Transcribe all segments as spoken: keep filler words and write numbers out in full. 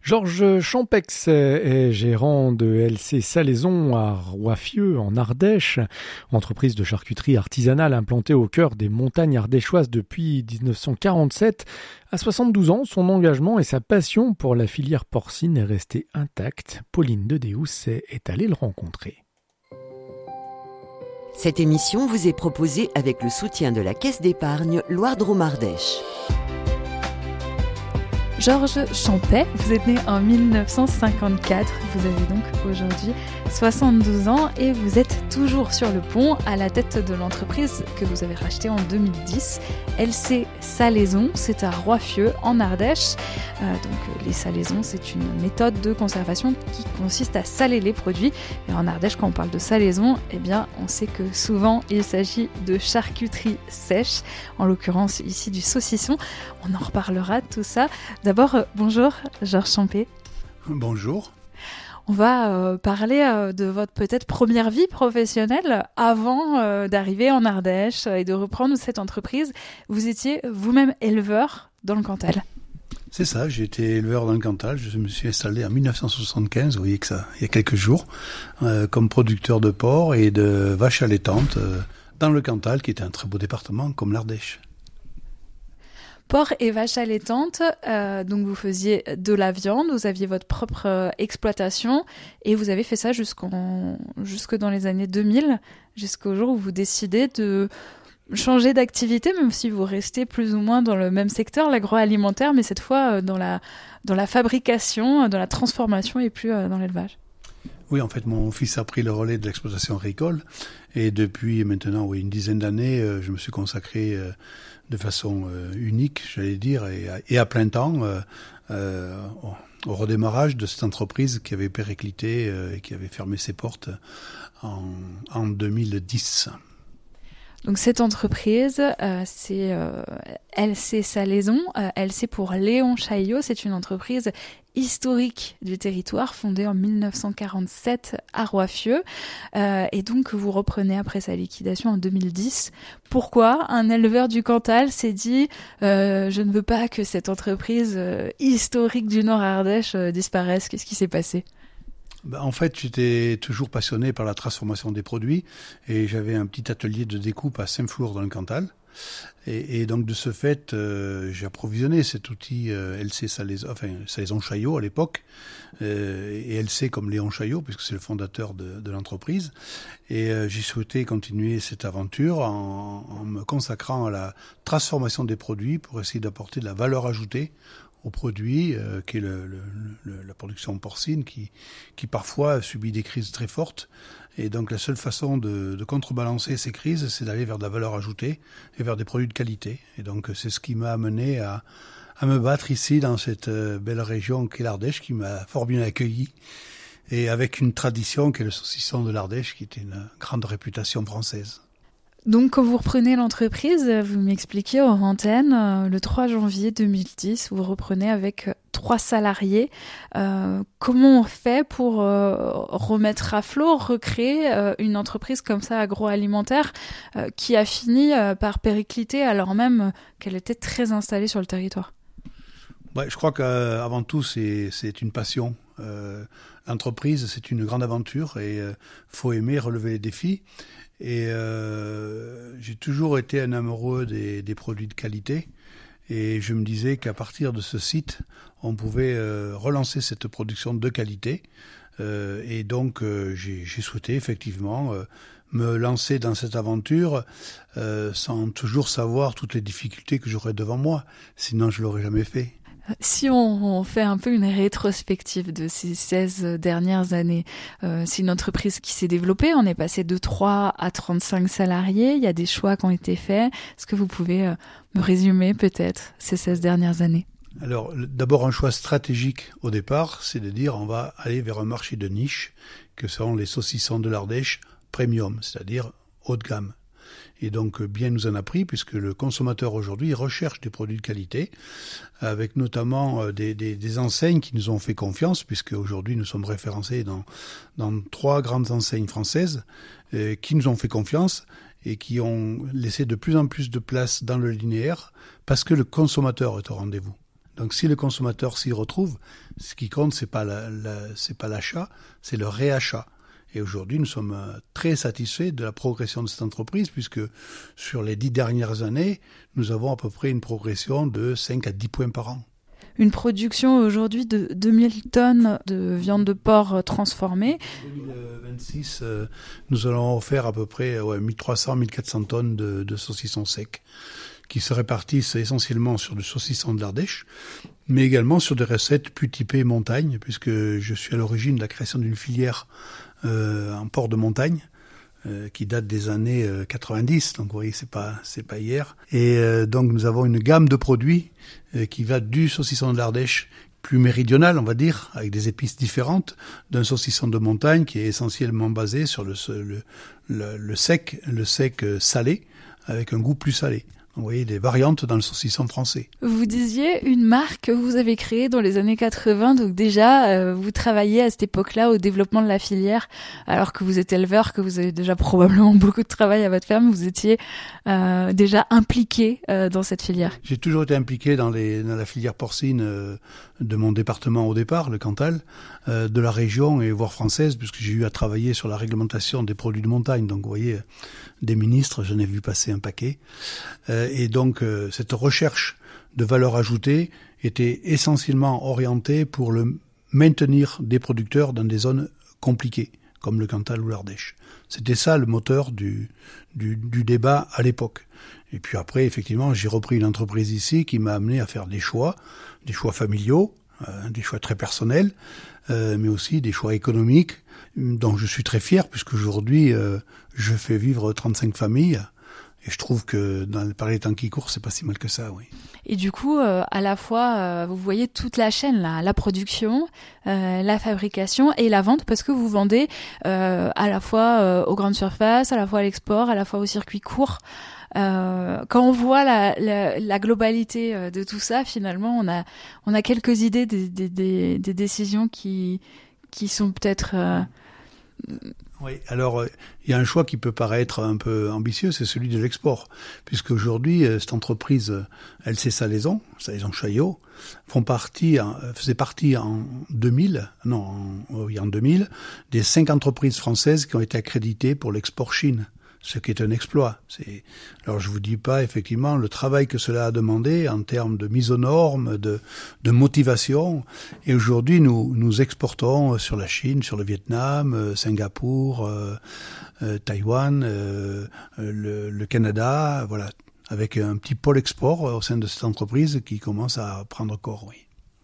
Georges Champex est gérant de L C Salaison à Roiffieux, en Ardèche, entreprise de charcuterie artisanale implantée au cœur des montagnes ardéchoises depuis dix-neuf cent quarante-sept. À soixante-douze ans, son engagement et sa passion pour la filière porcine est restée intacte. Pauline de Deus est allée le rencontrer. Cette émission vous est proposée avec le soutien de la Caisse d'épargne Loire-Drôme-Ardèche. Georges Champet, vous êtes né en dix-neuf cent cinquante-quatre, vous avez donc aujourd'hui soixante-douze ans et vous êtes toujours sur le pont à la tête de l'entreprise que vous avez rachetée en deux mille dix, L C Salaison, c'est à Roiffieux en Ardèche. Euh, donc les salaisons, c'est une méthode de conservation qui consiste à saler les produits. Et en Ardèche, quand on parle de salaison, eh bien on sait que souvent il s'agit de charcuterie sèche, en l'occurrence ici du saucisson. On en reparlera de tout ça. D'abord, euh, bonjour Georges Champet. Bonjour. On va euh, parler euh, de votre peut-être première vie professionnelle avant euh, d'arriver en Ardèche et de reprendre cette entreprise. Vous étiez vous-même éleveur dans le Cantal. C'est ça, j'ai été éleveur dans le Cantal. Je me suis installé en dix-neuf cent soixante-quinze, vous voyez que ça, il y a quelques jours, euh, comme producteur de porc et de vaches allaitantes euh, dans le Cantal, qui est un très beau département comme l'Ardèche. Porc et vaches allaitantes, euh, donc vous faisiez de la viande, vous aviez votre propre euh, exploitation et vous avez fait ça jusqu'en, jusque dans les années deux mille, jusqu'au jour où vous décidez de changer d'activité, même si vous restez plus ou moins dans le même secteur, l'agroalimentaire, mais cette fois euh, dans la, dans la fabrication, dans la transformation et plus euh, dans l'élevage. Oui, en fait, mon fils a pris le relais de l'exploitation agricole et depuis maintenant oui, une dizaine d'années, euh, je me suis consacré euh, de façon euh, unique, j'allais dire, et à, et à plein temps euh, euh, au, au redémarrage de cette entreprise qui avait périclité euh, et qui avait fermé ses portes en, en deux mille dix. Donc cette entreprise, euh, c'est euh, L C Salaison, euh, L C pour Léon Chaillot, c'est une entreprise historique du territoire, fondée en dix-neuf cent quarante-sept à Roiffieux, euh, et donc vous reprenez après sa liquidation en deux mille dix. Pourquoi un éleveur du Cantal s'est dit euh, je ne veux pas que cette entreprise euh, historique du Nord Ardèche euh, disparaisse? Qu'est-ce qui s'est passé? Ben, en fait, j'étais toujours passionné par la transformation des produits et j'avais un petit atelier de découpe à Saint-Flour dans le Cantal. Et, et donc de ce fait, euh, j'ai approvisionné cet outil euh, L C Salaison, enfin Salaison Chaillot à l'époque, euh, et L C comme Léon Chaillot puisque c'est le fondateur de, de l'entreprise. Et euh, j'ai souhaité continuer cette aventure en, en me consacrant à la transformation des produits pour essayer d'apporter de la valeur ajoutée aux produits, euh, qui est le, le, le, la production porcine, qui, qui parfois subit des crises très fortes. Et donc la seule façon de, de contrebalancer ces crises, c'est d'aller vers de la valeur ajoutée et vers des produits de qualité. Et donc c'est ce qui m'a amené à, à me battre ici dans cette belle région qu'est l'Ardèche, qui m'a fort bien accueilli, et avec une tradition qui est le saucisson de l'Ardèche, qui est une grande réputation française. Donc, quand vous reprenez l'entreprise, vous m'expliquez hors antenne, le trois janvier deux mille dix, vous reprenez avec trois salariés. Euh, comment on fait pour euh, remettre à flot, recréer euh, une entreprise comme ça agroalimentaire euh, qui a fini euh, par péricliter alors même qu'elle était très installée sur le territoire? Ouais, je crois qu'avant tout, c'est, c'est une passion. Euh, l'entreprise, c'est une grande aventure et il euh, faut aimer relever les défis. Et euh, j'ai toujours été un amoureux des, des produits de qualité et je me disais qu'à partir de ce site, on pouvait euh, relancer cette production de qualité. Euh, et donc, euh, j'ai, j'ai souhaité effectivement euh, me lancer dans cette aventure euh, sans toujours savoir toutes les difficultés que j'aurais devant moi. Sinon, je l'aurais jamais fait. Si on, on fait un peu une rétrospective de ces seize dernières années, euh, c'est une entreprise qui s'est développée, on est passé de trois à trente-cinq salariés, il y a des choix qui ont été faits. Est-ce que vous pouvez euh, me résumer peut-être ces seize dernières années? Alors, d'abord un choix stratégique au départ, c'est de dire on va aller vers un marché de niche, que seront les saucissons de l'Ardèche premium, c'est-à-dire haut de gamme. Et donc bien nous en a pris puisque le consommateur aujourd'hui recherche des produits de qualité, avec notamment des, des, des enseignes qui nous ont fait confiance, puisque aujourd'hui nous sommes référencés dans, dans trois grandes enseignes françaises euh, qui nous ont fait confiance et qui ont laissé de plus en plus de place dans le linéaire parce que le consommateur est au rendez-vous. Donc si le consommateur s'y retrouve, ce qui compte, c'est pas la, la, c'est pas l'achat, c'est le réachat. Et aujourd'hui, nous sommes très satisfaits de la progression de cette entreprise, puisque sur les dix dernières années, nous avons à peu près une progression de cinq à dix points par an. Une production aujourd'hui de deux mille tonnes de viande de porc transformée. En deux mille vingt-six, euh, nous allons faire à peu près ouais, mille trois cents à mille quatre cents tonnes de, de saucissons secs, qui se répartissent essentiellement sur du saucisson de l'Ardèche, mais également sur des recettes plus typées montagne, puisque je suis à l'origine de la création d'une filière euh, en porc de montagne, euh, qui date des années euh, quatre-vingt-dix, donc vous voyez, c'est pas, c'est pas hier. Et euh, donc nous avons une gamme de produits euh, qui va du saucisson de l'Ardèche, plus méridional, on va dire, avec des épices différentes, d'un saucisson de montagne qui est essentiellement basé sur le, le, le, le sec, le sec salé, avec un goût plus salé. Vous voyez, des variantes dans le saucisson français. Vous disiez une marque que vous avez créée dans les années quatre-vingts, donc déjà euh, vous travaillez à cette époque-là au développement de la filière, alors que vous êtes éleveur, que vous avez déjà probablement beaucoup de travail à votre ferme, vous étiez euh, déjà impliqué euh, dans cette filière. J'ai toujours été impliqué dans, les, dans la filière porcine euh, de mon département au départ, le Cantal, euh, de la région et voire française, puisque j'ai eu à travailler sur la réglementation des produits de montagne. Donc vous voyez, des ministres, j'en ai vu passer un paquet. Euh, Et donc, euh, cette recherche de valeur ajoutée était essentiellement orientée pour le maintenir des producteurs dans des zones compliquées, comme le Cantal ou l'Ardèche. C'était ça le moteur du, du, du débat à l'époque. Et puis après, effectivement, j'ai repris une entreprise ici qui m'a amené à faire des choix, des choix familiaux, euh, des choix très personnels, euh, mais aussi des choix économiques, dont je suis très fier, puisqu'aujourd'hui, euh, je fais vivre trente-cinq familles. Et je trouve que dans, par les temps qui courent, c'est pas si mal que ça, oui. Et du coup, euh, à la fois, euh, vous voyez toute la chaîne, là, la production, euh, la fabrication et la vente, parce que vous vendez euh, à la fois euh, aux grandes surfaces, à la fois à l'export, à la fois au circuit court. Euh, quand on voit la, la, la globalité euh, de tout ça, finalement, on a, on a quelques idées des, des, des, des décisions qui, qui sont peut-être... Euh, Oui, alors il euh, y a un choix qui peut paraître un peu ambitieux, c'est celui de l'export, puisque aujourd'hui euh, cette entreprise euh, L C Salaison, Salaison Chaillot, font partie, en, faisait partie en deux mille, non, en, oui, en deux mille, des cinq entreprises françaises qui ont été accréditées pour l'export Chine. Ce qui est un exploit. C'est... Alors je vous dis pas effectivement le travail que cela a demandé en termes de mise aux normes, de, de motivation. Et aujourd'hui nous nous exportons sur la Chine, sur le Vietnam, euh, Singapour, euh, euh, Taïwan, euh, le, le Canada, voilà, avec un petit pôle export au sein de cette entreprise qui commence à prendre corps, oui.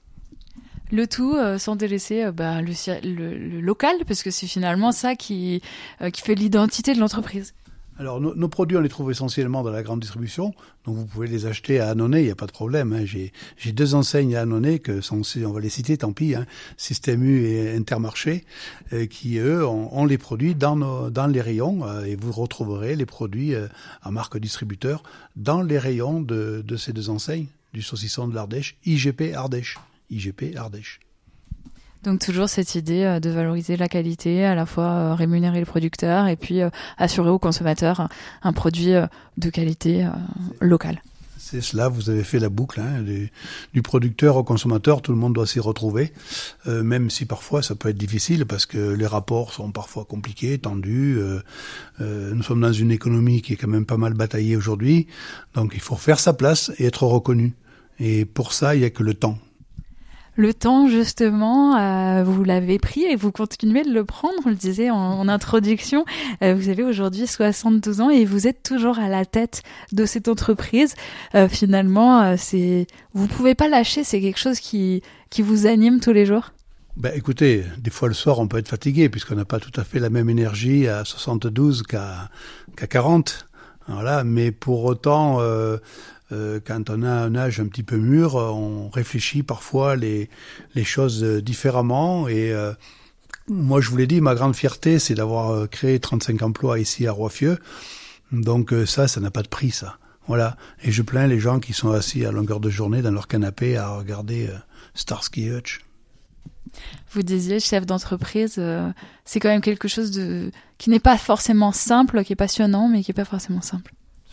Le tout euh, sans délaisser euh, bah, le, le, le local, parce que c'est finalement ça qui, euh, qui fait l'identité de l'entreprise. Alors, nos, nos produits, on les trouve essentiellement dans la grande distribution. Donc, vous pouvez les acheter à Annonay, il n'y a pas de problème. Hein. J'ai, j'ai deux enseignes à Annonay, que sont, on va les citer, tant pis, hein, Système U et Intermarché, euh, qui, eux, ont, ont les produits dans, nos, dans les rayons. Euh, et vous retrouverez les produits euh, en marque distributeur dans les rayons de, de ces deux enseignes, du saucisson de l'Ardèche, I G P Ardèche. I G P Ardèche. Donc toujours cette idée de valoriser la qualité, à la fois rémunérer le producteur et puis assurer aux consommateurs un produit de qualité locale. C'est cela, vous avez fait la boucle, hein, du, du producteur au consommateur, tout le monde doit s'y retrouver, euh, même si parfois ça peut être difficile parce que les rapports sont parfois compliqués, tendus. Euh, euh, nous sommes dans une économie qui est quand même pas mal bataillée aujourd'hui, donc il faut faire sa place et être reconnu. Et pour ça, il n'y a que le temps. Le temps, justement, euh, vous l'avez pris et vous continuez de le prendre. On le disait en, en introduction, euh, vous avez aujourd'hui soixante-douze ans et vous êtes toujours à la tête de cette entreprise. Euh, finalement, euh, c'est, vous pouvez pas lâcher, c'est quelque chose qui, qui vous anime tous les jours. Ben, écoutez, des fois le soir on peut être fatigué puisqu'on n'a pas tout à fait la même énergie à soixante-douze qu'à, qu'à quarante. Voilà, mais pour autant... Euh, Euh, quand on a un âge un petit peu mûr, on réfléchit parfois les, les choses différemment. Et euh, moi, je vous l'ai dit, ma grande fierté, c'est d'avoir créé trente-cinq emplois ici à Roiffieux. Donc ça, ça n'a pas de prix, ça. Voilà. Et je plains les gens qui sont assis à longueur de journée dans leur canapé à regarder euh, Starsky et Hutch. Vous disiez chef d'entreprise, euh, c'est quand même quelque chose de qui n'est pas forcément simple, qui est passionnant, mais qui n'est pas forcément simple. C'est...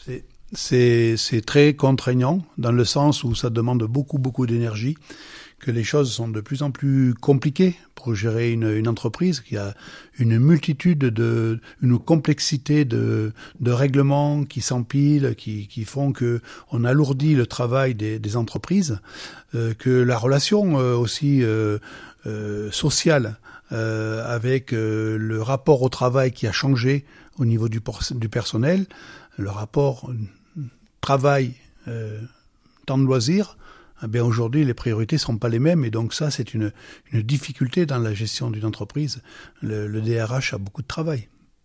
c'est, c'est très contraignant dans le sens où ça demande beaucoup, beaucoup d'énergie, que les choses sont de plus en plus compliquées pour gérer une, une entreprise qui a une multitude de, une complexité de, de règlements qui s'empilent, qui, qui font que on alourdit le travail des, des entreprises, euh, que la relation euh, aussi euh, euh, sociale euh, avec euh, le rapport au travail qui a changé au niveau du, du personnel, le rapport travail euh, temps de loisirs. Eh bien aujourd'hui, les priorités sont pas les mêmes et donc ça, c'est une, une difficulté dans la gestion d'une entreprise. Le, le D R H a beaucoup de travail.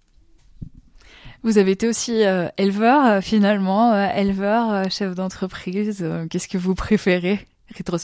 Vous avez été aussi euh, éleveur, euh, finalement, euh, éleveur, euh, chef d'entreprise. Euh, qu'est-ce que vous préférez, rétrospectivement ?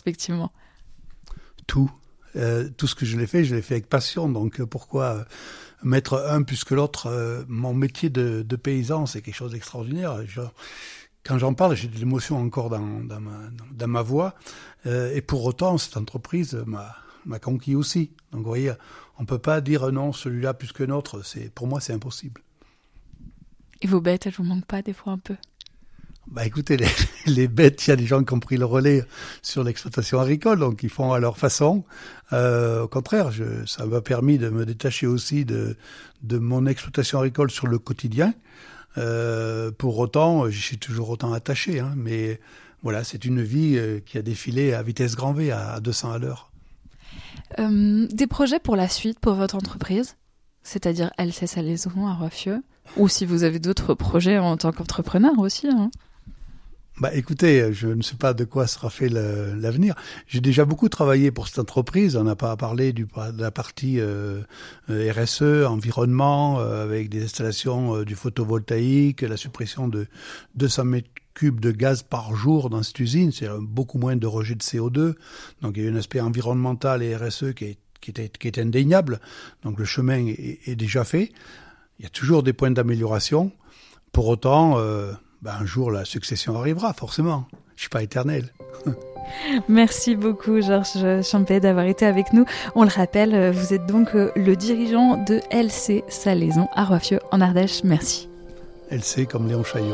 Tout. Euh, tout ce que je l'ai fait, je l'ai fait avec passion. Donc pourquoi mettre un plus que l'autre ? euh, Mon métier de, de paysan, c'est quelque chose d'extraordinaire. Je, Quand j'en parle, j'ai de l'émotion encore dans, dans, ma, dans ma voix. Euh, et pour autant, cette entreprise m'a, m'a conquis aussi. Donc, vous voyez, on peut pas dire non, celui-là plus que l'autre. C'est, pour moi, c'est impossible. Et vos bêtes, elles vous manquent pas des fois un peu ? Bah, écoutez, les, les bêtes, il y a des gens qui ont pris le relais sur l'exploitation agricole, donc ils font à leur façon. Euh, au contraire, je, ça m'a permis de me détacher aussi de, de mon exploitation agricole sur le quotidien. Euh, pour autant, j'y suis toujours autant attaché, hein, mais voilà, c'est une vie euh, qui a défilé à vitesse grand V, à, à deux cents à l'heure. Euh, des projets pour la suite, pour votre entreprise, c'est-à-dire L C Salaison à Roiffieux, ou si vous avez d'autres projets en tant qu'entrepreneur aussi, hein. Bah, écoutez, je ne sais pas de quoi sera fait le, l'avenir. J'ai déjà beaucoup travaillé pour cette entreprise. On n'a pas parlé du, de la partie euh, R S E, environnement, euh, avec des installations euh, du photovoltaïque, la suppression de deux cents mètres cubes de gaz par jour dans cette usine. C'est beaucoup moins de rejet de C O deux. Donc, il y a un aspect environnemental et R S E qui est, qui est, qui est indéniable. Donc, le chemin est, est déjà fait. Il y a toujours des points d'amélioration. Pour autant... Euh, Ben, un jour, la succession arrivera, forcément. Je suis pas éternel. Merci beaucoup, Georges Champet, d'avoir été avec nous. On le rappelle, vous êtes donc le dirigeant de L C Salaison à Roiffieux, en Ardèche. Merci. L C comme Léon Chaillot.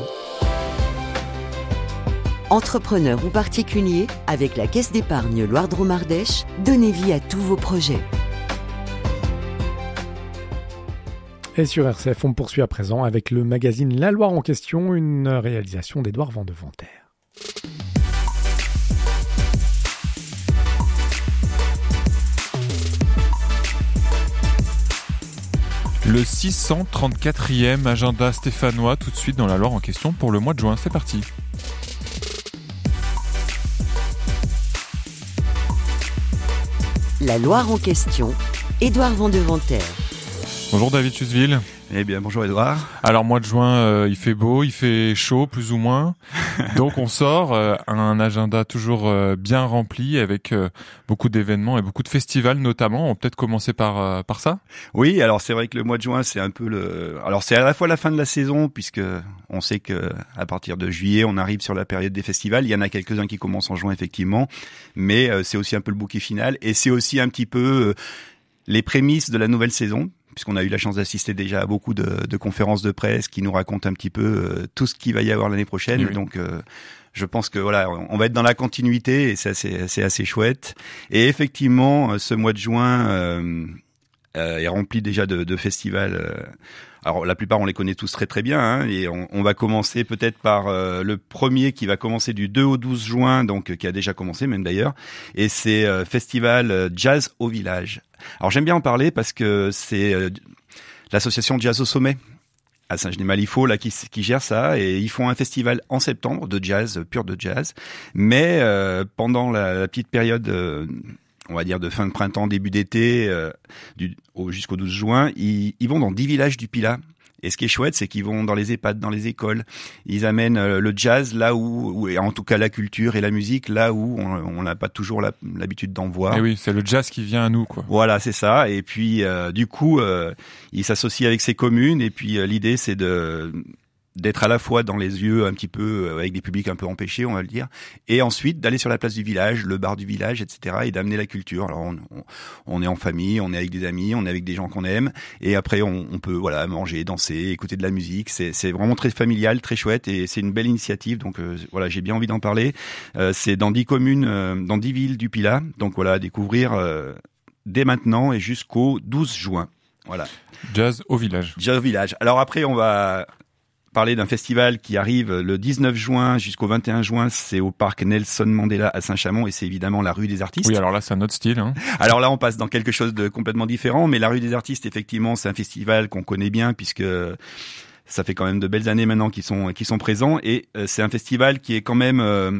Entrepreneur ou particulier, avec la Caisse d'épargne Loire-Drôme-Ardèche, donnez vie à tous vos projets. Et sur R C F, on poursuit à présent avec le magazine La Loire en question, une réalisation d'Édouard Vandeventer. Le six cent trente-quatrième agenda stéphanois, tout de suite dans La Loire en question pour le mois de juin. C'est parti. La Loire en question, Édouard Vandeventer. Bonjour David Chusville. Eh bien, bonjour Edouard. Alors, mois de juin, euh, il fait beau, il fait chaud, plus ou moins. Donc, on sort euh, un agenda toujours euh, bien rempli avec euh, beaucoup d'événements et beaucoup de festivals, notamment. On va peut-être commencer par euh, par ça. Oui, alors c'est vrai que le mois de juin, c'est un peu le. Alors, c'est à la fois la fin de la saison, puisque on sait que à partir de juillet, on arrive sur la période des festivals. Il y en a quelques-uns qui commencent en juin, effectivement, mais euh, c'est aussi un peu le bouquet final et c'est aussi un petit peu euh, les prémices de la nouvelle saison, puisqu'on a eu la chance d'assister déjà à beaucoup de, de conférences de presse qui nous racontent un petit peu euh, tout ce qu'il va y avoir l'année prochaine. Oui. Donc, euh, je pense que voilà, on va être dans la continuité et ça, c'est, c'est assez chouette. Et effectivement, ce mois de juin euh, euh, est rempli déjà de, de festivals. Euh, alors, la plupart, on les connaît tous très très bien, hein, et on, on va commencer peut-être par euh, le premier qui va commencer du deux au douze juin, donc qui a déjà commencé même d'ailleurs, et c'est euh, Festival Jazz au Village. Alors, j'aime bien en parler parce que c'est euh, l'association Jazz au Sommet à Saint-Genis-Malifaux là qui, qui gère ça, et ils font un festival en septembre de jazz, pur de jazz, mais euh, pendant la, la petite période... Euh, on va dire de fin de printemps, début d'été, euh, du, au, jusqu'au douze juin, ils, ils vont dans dix villages du Pilat. Et ce qui est chouette, c'est qu'ils vont dans les EHPAD, dans les écoles. Ils amènent euh, le jazz là où, où, et en tout cas la culture et la musique là où on n'a pas toujours la, l'habitude d'en voir. Et oui, c'est le jazz qui vient à nous, quoi. Voilà, c'est ça. Et puis, euh, du coup, euh, ils s'associent avec ces communes. Et puis, euh, l'idée, c'est de d'être à la fois dans les yeux un petit peu avec des publics un peu empêchés, on va le dire, et ensuite d'aller sur la place du village, le bar du village, et cetera, et d'amener la culture. Alors on, on, on est en famille, on est avec des amis, on est avec des gens qu'on aime, et après on, on peut voilà manger, danser, écouter de la musique. C'est, c'est vraiment très familial, très chouette, et c'est une belle initiative. Donc euh, voilà, j'ai bien envie d'en parler. Euh, c'est dans dix communes, euh, dans dix villes du Pilat. Donc voilà, à découvrir euh, dès maintenant et jusqu'au douze juin. Voilà. Jazz au village. Jazz au village. Alors après, on va parler d'un festival qui arrive le dix-neuf juin jusqu'au vingt et un juin. C'est au parc Nelson Mandela à Saint-Chamond, et c'est évidemment la rue des artistes. Oui, alors là, c'est un autre style. Hein. Alors là, on passe dans quelque chose de complètement différent, mais la rue des artistes, effectivement, c'est un festival qu'on connaît bien puisque ça fait quand même de belles années maintenant qu'ils sont qu'ils sont présents, et euh, c'est un festival qui est quand même euh,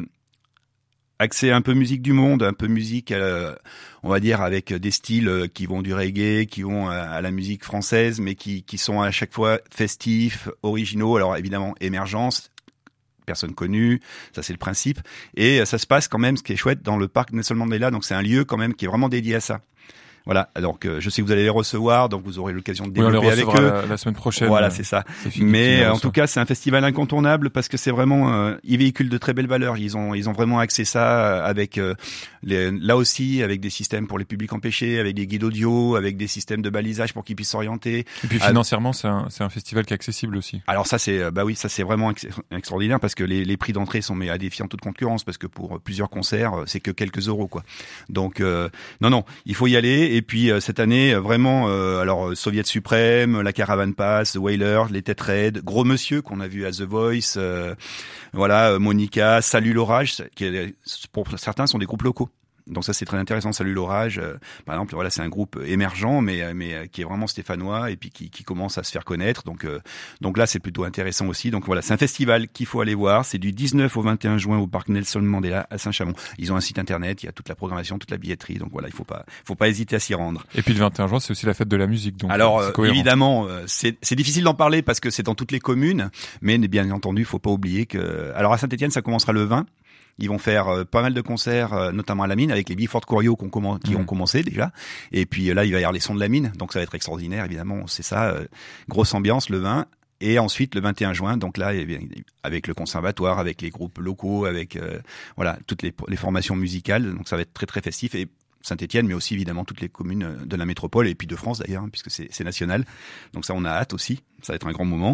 axé un peu musique du monde, un peu musique, euh, on va dire, avec des styles qui vont du reggae, qui vont à la musique française, mais qui, qui sont à chaque fois festifs, originaux. Alors évidemment, émergence, personne connue, ça c'est le principe. Et ça se passe quand même, ce qui est chouette, dans le parc Nelson Mandela. Donc c'est un lieu quand même qui est vraiment dédié à ça. Voilà, donc euh, je sais que vous allez les recevoir, donc vous aurez l'occasion de développer oui, on les avec eux. La, la semaine prochaine. Voilà, c'est ça. C'est Mais euh, en tout cas, c'est un festival incontournable parce que c'est vraiment, euh, ils véhiculent de très belles valeurs. Ils ont, ils ont vraiment axé ça avec, euh, les, là aussi, avec des systèmes pour les publics empêchés, avec des guides audio, avec des systèmes de balisage pour qu'ils puissent s'orienter. Et puis financièrement, c'est un, c'est un festival qui est accessible aussi. Alors ça, c'est, bah oui, ça c'est vraiment ex- extraordinaire parce que les, les prix d'entrée sont mais à défier en toute concurrence parce que pour plusieurs concerts, c'est que quelques euros quoi. Donc euh, non, non, il faut y aller. Et puis euh, cette année. Vraiment, euh, alors Soviet Suprême, la Caravan Pass, The Wailers, les Têtes Raides, Gros Monsieur qu'on a vu à The Voice, euh, voilà, Monica, Salut l'Orage, qui pour certains sont des groupes locaux. Donc ça c'est très intéressant. Salut l'Orage, euh, par exemple, voilà, c'est un groupe émergent, mais mais qui est vraiment stéphanois et puis qui, qui commence à se faire connaître. Donc euh, donc là c'est plutôt intéressant aussi. Donc voilà, c'est un festival qu'il faut aller voir. C'est du dix-neuf au vingt et un juin au parc Nelson Mandela à Saint-Chamond. Ils ont un site internet, il y a toute la programmation, toute la billetterie. Donc voilà, il faut pas faut pas hésiter à s'y rendre. Et puis le vingt et un juin c'est aussi la fête de la musique. Donc alors c'est euh, évidemment euh, c'est c'est difficile d'en parler parce que c'est dans toutes les communes, mais bien entendu il faut pas oublier que alors à Saint-Étienne ça commencera le vingt. Ils vont faire euh, pas mal de concerts, euh, notamment à la mine, avec les Biford Corio qui, ont, comm- qui mmh. ont commencé déjà. Et puis euh, là, il va y avoir les sons de la mine, donc ça va être extraordinaire, évidemment. C'est ça, euh, grosse ambiance le vingt. Et ensuite, le vingt et un juin, donc là, eh bien, avec le conservatoire, avec les groupes locaux, avec euh, voilà toutes les, les formations musicales. Donc ça va être très très festif. Et Saint-Étienne, mais aussi évidemment toutes les communes de la métropole et puis de France d'ailleurs, hein, puisque c'est, c'est national. Donc ça, on a hâte aussi. Ça va être un grand moment.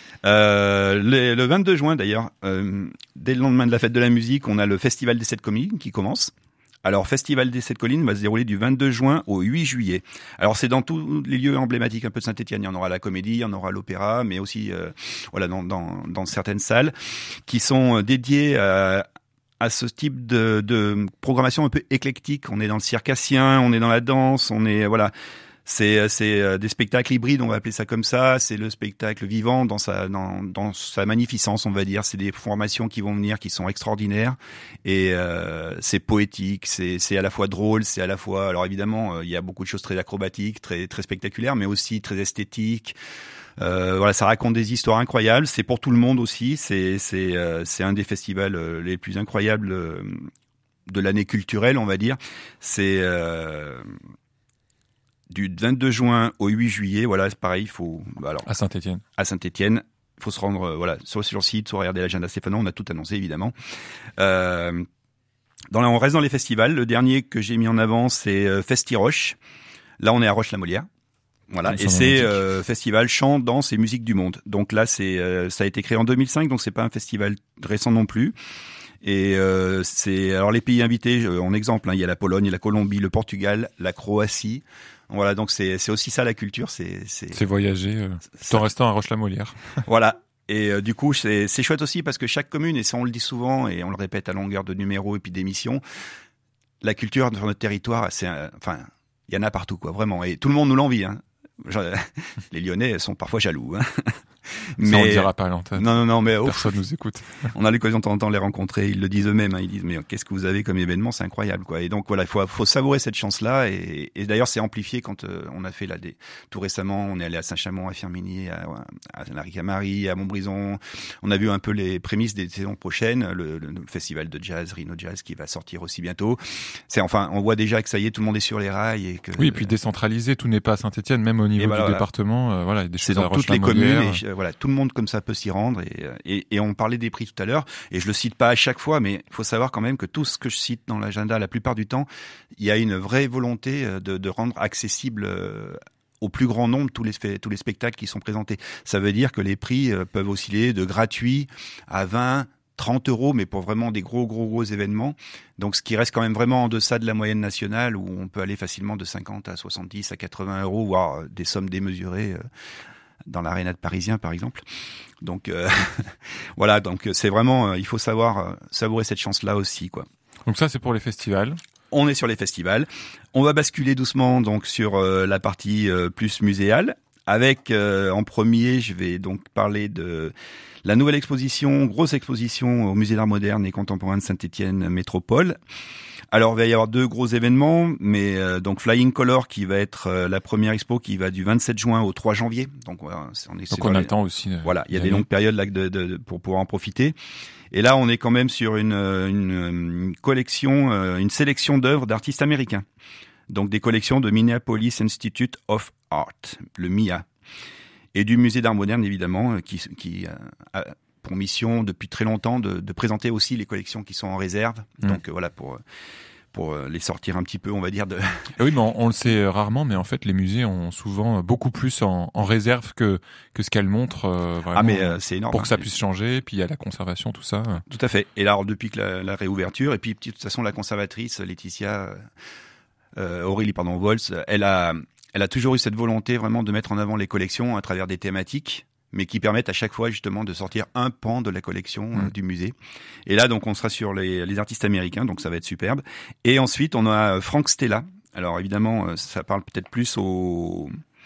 Euh, le, le vingt-deux juin d'ailleurs, euh, dès le lendemain de la fête de la musique, on a le Festival des Sept Collines qui commence. Alors, Festival des Sept Collines va se dérouler du vingt-deux juin au huit juillet. Alors, c'est dans tous les lieux emblématiques un peu de Saint-Étienne. Il y en aura à la Comédie, il y en aura à l'Opéra, mais aussi euh, voilà dans, dans, dans certaines salles qui sont dédiées à à ce type de, de programmation un peu éclectique. On est dans le circassien, on est dans la danse, on est voilà. C'est, c'est des spectacles hybrides, on va appeler ça comme ça. C'est le spectacle vivant dans sa, dans, dans sa magnificence, on va dire. C'est des formations qui vont venir, qui sont extraordinaires. Et euh, c'est poétique, c'est, c'est à la fois drôle, c'est à la fois... Alors évidemment, euh, il y a beaucoup de choses très acrobatiques, très, très spectaculaires, mais aussi très esthétiques. Euh, voilà, ça raconte des histoires incroyables. C'est pour tout le monde aussi. C'est, c'est, euh, c'est un des festivals euh, les plus incroyables euh, de l'année culturelle, on va dire. C'est... Euh, du vingt-deux juin au huit juillet, voilà, c'est pareil, il faut... Alors, à Saint-Étienne. À Saint-Étienne, il faut se rendre, euh, voilà, soit sur le site, soit regarder l'agenda Stéphano, on a tout annoncé, évidemment. Euh, dans, on reste dans les festivals. Le dernier que j'ai mis en avant, c'est euh, Festi-Roche. Là, on est à Roche-la-Molière. Voilà, et c'est euh, festival chant, danse et musique du monde. Donc là, c'est euh, ça a été créé en deux mille cinq, donc c'est pas un festival récent non plus. Et euh, c'est alors les pays invités, en exemple, hein, il y a la Pologne, la Colombie, le Portugal, la Croatie. Voilà, donc c'est c'est aussi ça la culture, c'est c'est, c'est voyager euh, tout en restant à Roche-la-Molière. Voilà. Et euh, du coup, c'est c'est chouette aussi parce que chaque commune, et ça on le dit souvent et on le répète à longueur de numéros et puis d'émissions, la culture sur notre territoire, c'est euh, enfin, il y en a partout quoi, vraiment, et tout le monde nous l'envie hein. Les Lyonnais sont parfois jaloux. Hein. Mais... Ça, on ne dira pas à l'antenne. Non, non, non, mais personne nous écoute. On a l'occasion de temps en temps de les rencontrer. Ils le disent eux-mêmes. Hein. Ils disent mais qu'est-ce que vous avez comme événement, c'est incroyable, quoi. Et donc voilà, il faut, faut savourer cette chance-là. Et, et d'ailleurs, c'est amplifié quand euh, on a fait là des tout récemment. On est allé à Saint-Chamond, à Firminy, à, à Saint-Lary-Marie, à Montbrison. On a vu un peu les prémices des saisons prochaines. Le, le, le festival de jazz, Rhino Jazz, qui va sortir aussi bientôt. C'est enfin, on voit déjà que ça y est, tout le monde est sur les rails et que. Oui, et puis décentralisé, tout n'est pas à Saint-Étienne, même au niveau du voilà, département. Euh, voilà, il y a des choses c'est dans à toutes les communes. Et, euh, voilà, tout le monde comme ça peut s'y rendre. Et, et, et on parlait des prix tout à l'heure, et je le cite pas à chaque fois, mais il faut savoir quand même que tout ce que je cite dans l'agenda, la plupart du temps, il y a une vraie volonté de, de rendre accessible euh, au plus grand nombre tous les tous les spectacles qui sont présentés. Ça veut dire que les prix euh, peuvent osciller de gratuit à vingt, trente euros, mais pour vraiment des gros, gros, gros événements. Donc, ce qui reste quand même vraiment en deçà de la moyenne nationale, où on peut aller facilement de cinquante à soixante-dix à quatre-vingts euros, voire des sommes démesurées euh, dans l'aréna de Parisien, par exemple. Donc, euh, voilà. Donc, c'est vraiment, euh, il faut savoir euh, savourer cette chance-là aussi, quoi. Donc ça, c'est pour les festivals. On est sur les festivals. On va basculer doucement donc sur euh, la partie euh, plus muséale. Avec euh, en premier, je vais donc parler de la nouvelle exposition, grosse exposition au Musée d'Art Moderne et Contemporain de Saint-Étienne Métropole. Alors, il va y avoir deux gros événements, mais euh, donc Flying Color qui va être euh, la première expo qui va du vingt-sept juin au trois janvier. Donc, voilà, on est donc on a les... le temps aussi. Euh, voilà, il y a des longues périodes là de, de, de, pour pouvoir en profiter. Et là, on est quand même sur une, une, une collection, une sélection d'œuvres d'artistes américains. Donc des collections de Minneapolis Institute of Art, le M I A, et du Musée d'Art Moderne évidemment, qui, qui a pour mission depuis très longtemps de, de présenter aussi les collections qui sont en réserve. Mmh. Donc euh, voilà pour pour les sortir un petit peu, on va dire de. Et oui, mais on, on le sait rarement, mais en fait les musées ont souvent beaucoup plus en, en réserve que que ce qu'elles montrent. Euh, vraiment, ah mais euh, c'est énorme. Pour que ça puisse changer, puis il y a la conservation, tout ça. Tout à fait. Et là, alors, depuis que la, la réouverture, et puis de toute façon la conservatrice Laetitia. Euh, Aurélie pardon Volz, elle a elle a toujours eu cette volonté vraiment de mettre en avant les collections à travers des thématiques, mais qui permettent à chaque fois justement de sortir un pan de la collection mmh. euh, du musée. Et là donc on sera sur les, les artistes américains, donc ça va être superbe. Et ensuite on a Frank Stella. Alors évidemment ça parle peut-être plus aux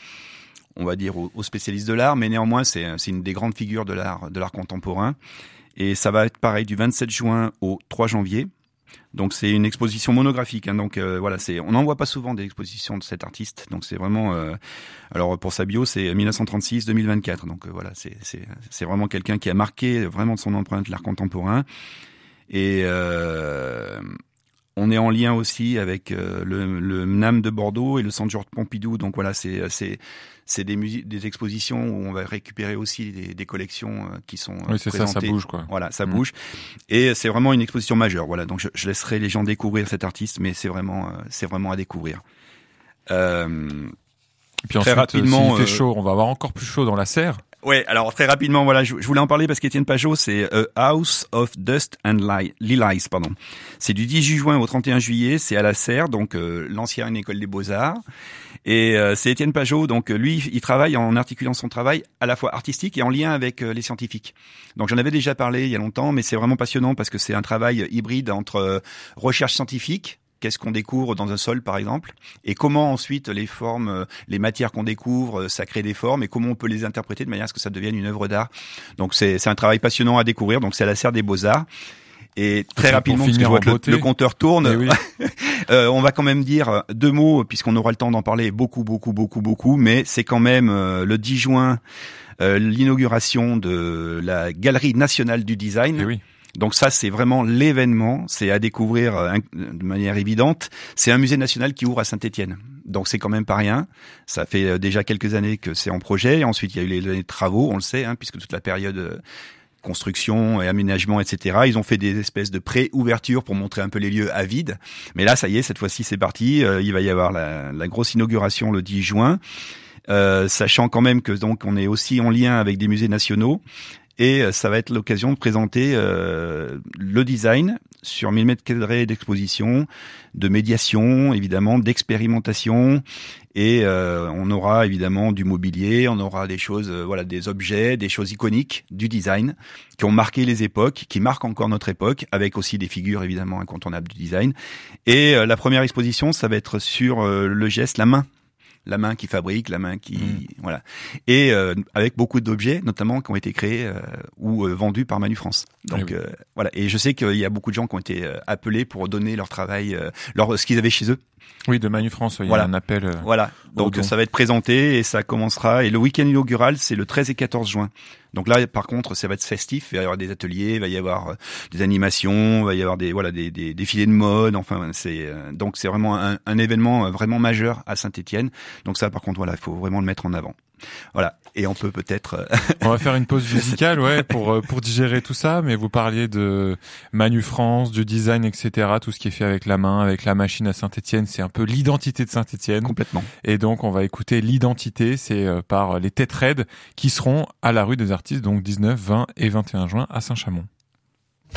on va dire aux, aux spécialistes de l'art, mais néanmoins c'est c'est une des grandes figures de l'art de l'art contemporain. Et ça va être pareil du vingt-sept juin au trois janvier. Donc c'est une exposition monographique, hein, donc euh, voilà, c'est on n'en voit pas souvent des expositions de cet artiste, donc c'est vraiment, euh, alors pour sa bio c'est dix-neuf cent trente-six à deux mille vingt-quatre, donc euh, voilà, c'est c'est c'est vraiment quelqu'un qui a marqué vraiment de son empreinte l'art contemporain, et euh, on est en lien aussi avec euh, le, le M N A M de Bordeaux et le Centre Georges Pompidou, donc voilà, c'est c'est c'est des musiques, des expositions où on va récupérer aussi des, des collections qui sont oui, c'est présentées. Ça, ça bouge quoi. Voilà, ça mmh. bouge. Et c'est vraiment une exposition majeure. Voilà, donc je, je laisserai les gens découvrir cet artiste, mais c'est vraiment, c'est vraiment à découvrir. Euh, Et puis ensuite, très rapidement, s'il fait chaud, on va avoir encore plus chaud dans la serre. Ouais, alors très rapidement, voilà, je, je voulais en parler parce qu'Étienne Pajot, c'est A House of Dust and Lilies, pardon. C'est du dix-huit juin au trente et un juillet, c'est à la Serre, donc euh, l'ancienne école des Beaux-Arts. Et euh, c'est Étienne Pajot, donc lui, il travaille en articulant son travail à la fois artistique et en lien avec euh, les scientifiques. Donc j'en avais déjà parlé il y a longtemps, mais c'est vraiment passionnant parce que c'est un travail hybride entre euh, recherche scientifique. Qu'est-ce qu'on découvre dans un sol, par exemple, et comment ensuite les formes, les matières qu'on découvre, ça crée des formes, et comment on peut les interpréter de manière à ce que ça devienne une œuvre d'art. Donc c'est, c'est un travail passionnant à découvrir. Donc c'est à la Serre des Beaux-Arts. Et très et rapidement, parce que je vois que le, le compteur tourne, oui. euh, on va quand même dire deux mots, puisqu'on aura le temps d'en parler beaucoup, beaucoup, beaucoup, beaucoup, mais c'est quand même euh, le dix juin, euh, l'inauguration de la Galerie nationale du design. Et oui. Donc ça, c'est vraiment l'événement, c'est à découvrir euh, de manière évidente. C'est un musée national qui ouvre à Saint-Étienne. Donc c'est quand même pas rien. Ça fait euh, déjà quelques années que c'est en projet. Et ensuite, il y a eu les, les travaux, on le sait, hein, puisque toute la période euh, construction et aménagement, et cetera. Ils ont fait des espèces de pré-ouverture pour montrer un peu les lieux à vide. Mais là, ça y est, cette fois-ci, c'est parti. Euh, il va y avoir la, la grosse inauguration le dix juin. Euh, sachant quand même que donc on est aussi en lien avec des musées nationaux. Et ça va être l'occasion de présenter euh, le design sur mille mètres carrés d'exposition, de médiation, évidemment, d'expérimentation. Et euh, on aura évidemment du mobilier, on aura des choses, euh, voilà, des objets, des choses iconiques du design qui ont marqué les époques, qui marquent encore notre époque, avec aussi des figures évidemment incontournables du design. Et euh, la première exposition, ça va être sur euh, le geste, la main. La main qui fabrique, la main qui mmh. voilà, et euh, avec beaucoup d'objets, notamment qui ont été créés euh, ou euh, vendus par Manu France. Donc oui. euh, voilà, et je sais qu'il y a beaucoup de gens qui ont été euh, appelés pour donner leur travail, euh, leur ce qu'ils avaient chez eux. Oui, de Manu France, il voilà. y a un appel. Euh, voilà, donc ça va être présenté et ça commencera. Et le week-end inaugural, c'est le treize et quatorze juin. Donc là, par contre, ça va être festif. Il va y avoir des ateliers, il va y avoir euh, des animations, il va y avoir des voilà des, des défilés de mode. Enfin, c'est euh, donc c'est vraiment un, un événement vraiment majeur à Saint-Étienne. Donc ça, par contre, voilà, il faut vraiment le mettre en avant. Voilà. Et on peut peut-être... On va faire une pause musicale, ouais, pour pour digérer tout ça. Mais vous parliez de Manu France, du design, et cetera. Tout ce qui est fait avec la main, avec la machine à Saint-Étienne, c'est un peu l'identité de Saint-Étienne. Complètement. Et donc, on va écouter l'identité. C'est par les Têtes Raides qui seront à la rue des Artistes, donc dix-neuf, vingt et vingt et un juin à Saint-Chamond.